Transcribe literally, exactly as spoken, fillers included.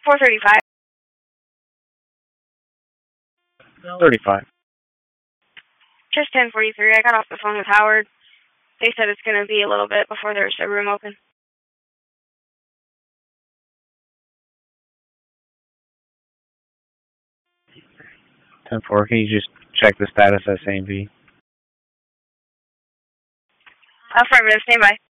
four thirty-five. thirty-five. Just ten forty-three. I got off the phone with Howard. They said it's going to be a little bit before there's a room open. ten four, can you just check the status at Saint V? Affirmative, stand by.